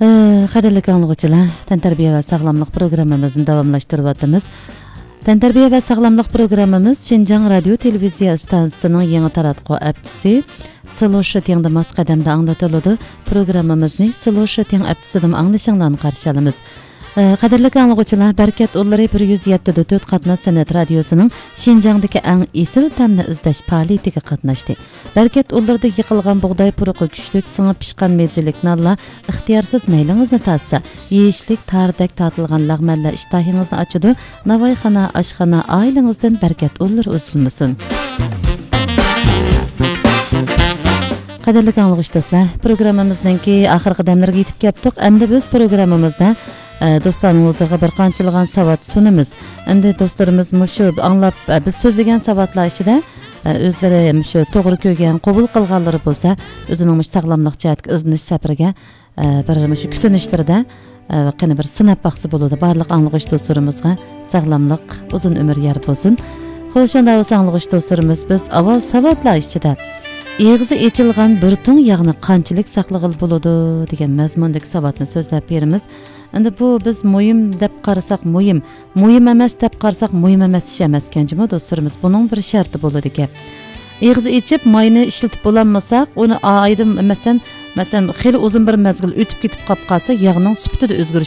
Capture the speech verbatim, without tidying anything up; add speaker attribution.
Speaker 1: Qadrli anglag'uchilar, tantarbiya va sog'lomlik programmamizni davomlashtirib o'tamiz. Tantarbiya va sog'lomlik programmamiz Şinjan radio televiziya stansiyasining yangi taratquv apchisi Sloshitingda mas qadamda anglatiladi. Programmamizni Sloshiting apchisidan anglashinglarni qarshi olamiz. Qadrli anglag'uchilar, Barkat Ullari bir yuz yetti nuqta to'rt qatnash san'at radiosining Şinjandagi eng esil ta'mni izlash faoliyatiga qatnashdi. Barkat Ullarida yiqilgan bug'doy puruqi kuchlik singib pishgan mezilik nonlar ixtiyorsiz maylingizni tassa, yeyishlik tardak tatilgan lag'manlar ishtahingizni ochadi. Navoiyxona, oshxona oilangizdan Barkat Ullar o'zilmasin. Qadrli anglag'uchilar, programmamizningki oxirgi damlarga yetib keldik. Endi biz programmamizda do'stlarimizga bir qanchilgan savat sunamiz. Endi do'stlarimiz mushu anglab biz so'zlagan savatlar ichida o'zlari shu to'g'ri ko'rgan, qabul qilganlari bo'lsa, o'zining sog'lomlik jihatga izlanish safariga bir shu kutinishlarda qani bir sinab baqsi bo'ladi. Barliq anglag'uch do'stlarimizga sog'lomlik, uzun umr yor bo'lsin. Xo'sh, unda anglag'uch do'stlarimiz biz avval savatlar ichida Eg'izi echilgan bir tun yağni qanchalik saqlag'il bo'ladi degan mazmundagi savatni so'zlab beramiz. Endi bu biz muhim deb qarasak muhim, muhim emas deb qarasak muhim emas ish emas ekanjimi do'stlarimiz. Buning bir sharti bo'ladi ekan. Eg'izi echib mayni ishlatib bo'lmasak, uni oydim masalan, masalan, xeyli uzun bir mezgil o'tib ketib qolib qolsa, yağning sifatida o'zgarish